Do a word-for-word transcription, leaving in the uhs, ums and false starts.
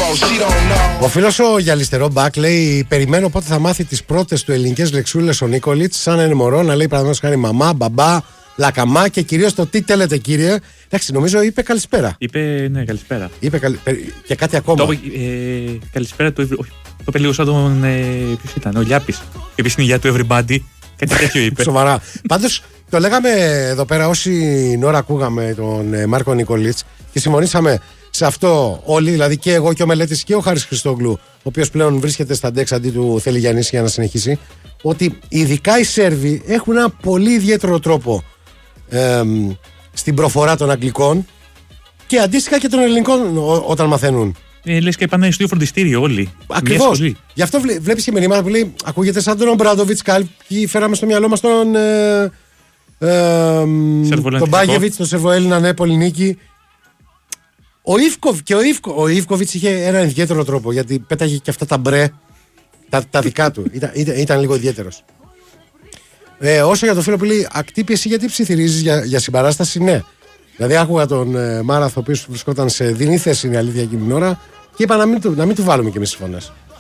Ο φίλος ο Γυαλιστερό Μπακ λέει: περιμένω πότε θα μάθει τις πρώτες του ελληνικές λεξούλες ο Νίκολιτς. Σαν ένα μωρό να λέει παραδείγματος χάρη μαμά, μπαμπά, λακαμά και κυρίως το τι θέλετε κύριε. Εντάξει, νομίζω είπε καλησπέρα. Είπε, ναι, καλησπέρα. Είπε καλη... και κάτι ακόμα. Το, ε, καλησπέρα του. Όχι, το είπε λίγο σαν τον. Ε, ποιος ήταν, ο Λιάπης. Επίσης είναι η γεια του Everybody. Κάτι τέτοιο είπε. Σοβαρά. Πάντως το λέγαμε εδώ πέρα όση ώρα ακούγαμε τον ε, Μάρκο Νικολίτς και συμφωνήσαμε σε αυτό όλοι, δηλαδή και εγώ και ο Μελέτης και ο Χάρης Χριστόγλου, ο οποίος πλέον βρίσκεται στα ντεξ αντί του θέλει Γιάννης για να συνεχίσει, ότι ειδικά οι Σέρβοι έχουν ένα πολύ ιδιαίτερο τρόπο ε, στην προφορά των Αγγλικών και αντίστοιχα και των Ελληνικών ό, όταν μαθαίνουν. Ε, λες και πάνε στο ίδιο φροντιστήριο όλοι. Ακριβώς. Γι' αυτό βλέ, βλέπεις και μηνύματα που λέει ακούγεται σαν τον Ομπράντοβιτς, κάποιοι φέραμε στο μυαλό μας τον ε, ε, τον Μπάγεβιτς, τον Σερβοέλληνα, ναι, Πολυνίκη. Ο Ιβκοβ, και ο, Ιβκο, ο Ιβκοβιτς είχε έναν ιδιαίτερο τρόπο γιατί πέταγε και αυτά τα μπρε, τα, τα δικά του. Ήταν, ήταν, ήταν λίγο ιδιαίτερος. Ε, όσο για το φίλο που λέει ακτύπη, εσύ γιατί ψιθυρίζεις για, για συμπαράσταση, ναι. Δηλαδή άκουγα τον ε, Μάραθ, ο οποίος βρισκόταν σε δινή θέση, είναι αλήθεια, εκείνη την ώρα, και είπα να μην, να μην του βάλουμε κι εμείς τις φωνές.